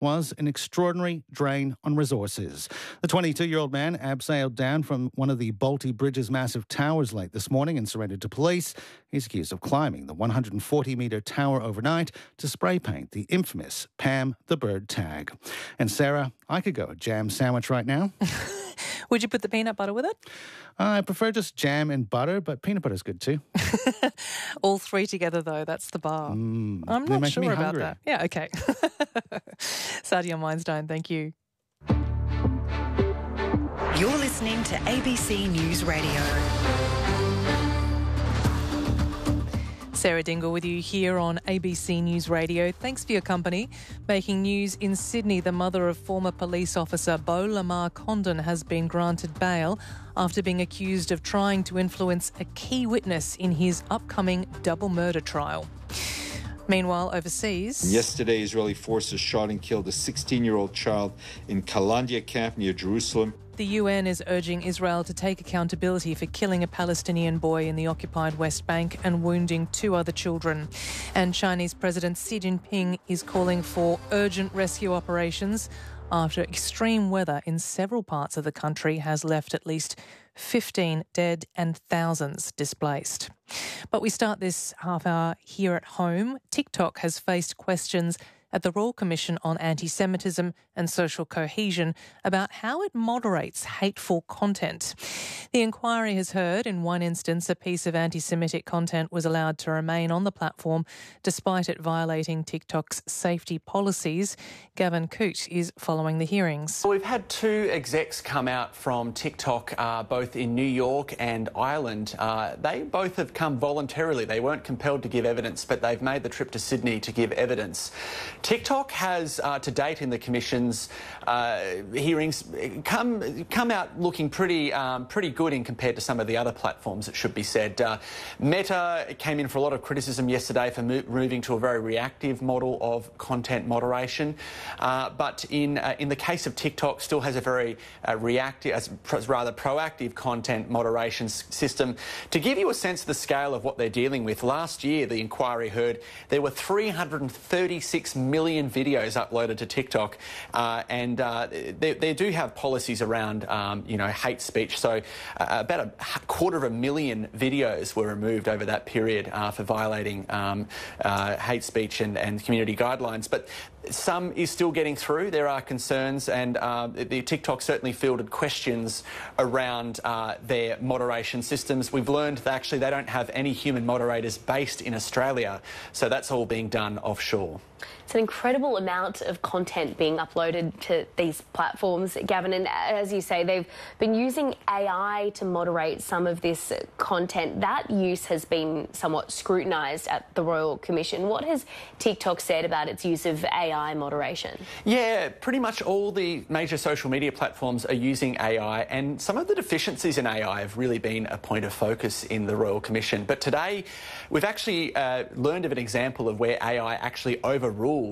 was an extraordinary drain on resources. The 22-year-old man abseiled down from one of the Bolte Bridge's massive towers late this morning and surrendered to police. He's accused of climbing the 140-metre tower overnight to spray paint the infamous Pam the Bird tag. And Sarah, I could go a jam sandwich right now. Would you put the peanut butter with it? I prefer just jam and butter, but peanut butter is good too. All three together, though, that's the bar. I'm not sure about that. Yeah, okay. Sadia Mindstone, thank you. You're listening to ABC News Radio. Sarah Dingle with you here on ABC News Radio. Thanks for your company. Making news in Sydney, the mother of former police officer Beau Lamar Condon has been granted bail after being accused of trying to influence a key witness in his upcoming double murder trial. Meanwhile, overseas... Yesterday, Israeli forces shot and killed a 16-year-old child in Kalandia camp near Jerusalem. The UN is urging Israel to take accountability for killing a Palestinian boy in the occupied West Bank and wounding 2 other children. And Chinese President Xi Jinping is calling for urgent rescue operations after extreme weather in several parts of the country has left at least 15 dead and thousands displaced. But we start this half hour here at home. TikTok has faced questions at the Royal Commission on Anti-Semitism and Social Cohesion about how it moderates hateful content. The inquiry has heard, in one instance, a piece of anti-Semitic content was allowed to remain on the platform despite it violating TikTok's safety policies. Gavin Coote is following the hearings. We've had 2 execs come out from TikTok, both in New York and Ireland. They both have come voluntarily. They weren't compelled to give evidence, but they've made the trip to Sydney to give evidence. TikTok has, to date in the Commission's hearings, come out looking pretty good in compared to some of the other platforms, it should be said. Meta came in for a lot of criticism yesterday for moving to a very reactive model of content moderation, but in the case of TikTok, still has a very proactive content moderation system. To give you a sense of the scale of what they're dealing with, last year the inquiry heard there were 336 million videos uploaded to TikTok, and they do have policies around, hate speech. So about a 250,000 videos were removed over that period for violating hate speech and community guidelines. But some is still getting through. There are concerns, and the TikTok certainly fielded questions around their moderation systems. We've learned that actually they don't have any human moderators based in Australia, so that's all being done offshore. It's an incredible amount of content being uploaded to these platforms, Gavin, and as you say, they've been using AI to moderate some of this content. That use has been somewhat scrutinised at the Royal Commission. What has TikTok said about its use of AI moderation? Yeah, pretty much all the major social media platforms are using AI, and some of the deficiencies in AI have really been a point of focus in the Royal Commission. But today, we've actually learned of an example of where AI actually overruled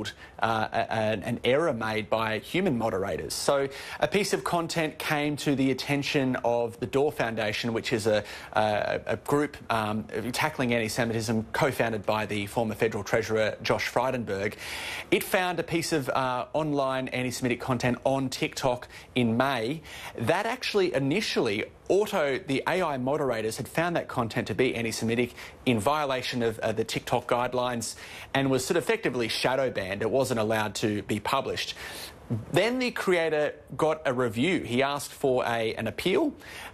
an error made by human moderators. So a piece of content came to the attention of the Door Foundation, which is a group tackling anti-Semitism, co-founded by the former Federal Treasurer Josh Frydenberg. It found a piece of online anti-Semitic content on TikTok in May. That actually initially the AI moderators had found that content to be anti-Semitic in violation of the TikTok guidelines and was sort of effectively shadow banned. It wasn't allowed to be published. Then the creator got a review. He asked for an appeal.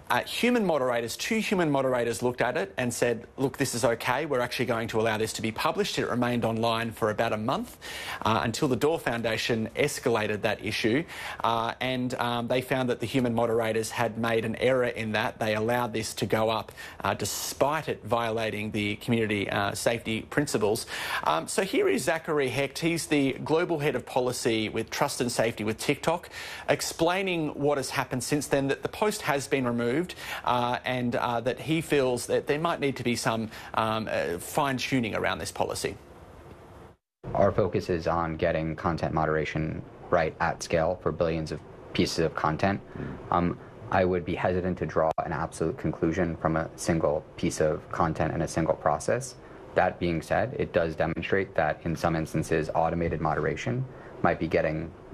Two human moderators looked at it and said, look, this is okay. We're actually going to allow this to be published. It remained online for about a month until the Door Foundation escalated that issue. And they found that the human moderators had made an error in that. They allowed this to go up despite it violating the community safety principles. So here is Zachary Hecht. He's the Global Head of Policy with Trust and Safety with TikTok, explaining what has happened since then, that the post has been removed and that he feels that there might need to be some fine-tuning around this policy. Our focus is on getting content moderation right at scale for billions of pieces of content. I would be hesitant to draw an absolute conclusion from a single piece of content and a single process. That being said, it does demonstrate that in some instances automated moderation might be getting